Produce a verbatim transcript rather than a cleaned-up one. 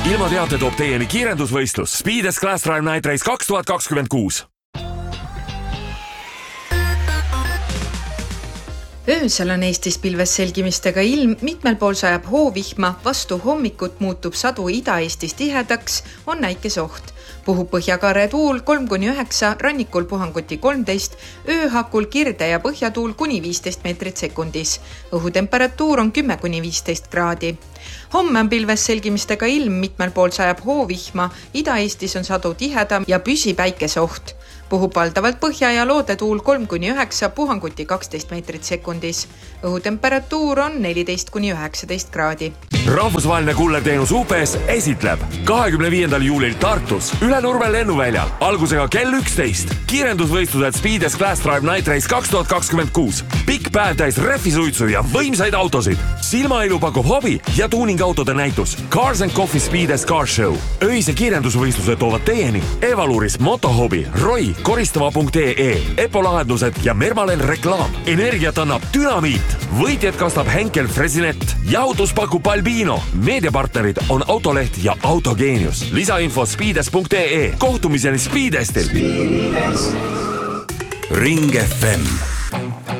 Ilma teate toob teieni kiirendusvõistlus Speedes Class Drive Night Race kaks tuhat kakskümmend kuus. Öösel on Eestis pilves selgimistega ilm, mitmel pool sajab hoovihma, vastu hommikut muutub sadu Ida-Eestis tihedaks, on näikesoht. Puhub põhjakaare tuul kolm kuni üheksa, rannikul puhanguti kolmteist, ööhakul kirde ja põhjatuul kuni viisteist meetrit sekundis. Õhutemperatuur on kümme kuni viisteist kraadi. Homme on pilves selgimistega ilm, mitmel pool sajab hoovihma, Ida-Eestis on sadu tihedam ja püsi päikeseoht. Puhub valdavalt põhja ja loodetuul kolm kuni üheksa, puhanguti kaksteist meetrit sekundis. Õhutemperatuur on neliteist kuni üheksateist kraadi. Rahvusvaheline kullerteenus U P S esitleb kahekümne viiendal juulil Tartus üle Nurme lennuväljal algusega kell üksteist. Kiirendusvõistlused Speedes Class Drive Night Race kaks tuhat kakskümmend kuus. Pikk päev täis rehvisuitsu ja võimsaid autosid. Silmailu pakub hobi ja tuuningautode näitus Cars and Coffee Speedes Car Show. Öise kiirendusvõistlused toovad teieni Evaluris, Motohobi, Roi, koristama punkt ee, Epo lahendused ja Mermalen reklaam. Energiat annab Dynamiit. Võitjad kastab Henkel Fresinet. Jahutus pakub Albino. Meediapartnerid on Autoleht ja Autogeenius. Lisainfo speedes punkt ee. Kohtumiseni Speedestil. Ring F M